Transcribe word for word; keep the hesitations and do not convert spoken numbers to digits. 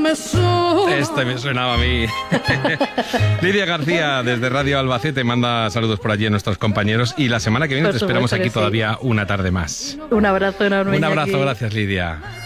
me suena. Este me sonaba a mí. Lidia García, desde Radio Albacete, manda saludos por allí a nuestros compañeros. Y la semana que viene Por te esperamos supuesto aquí que sí. todavía una tarde más. Un abrazo enorme. Un abrazo, Iñaki. gracias Lidia.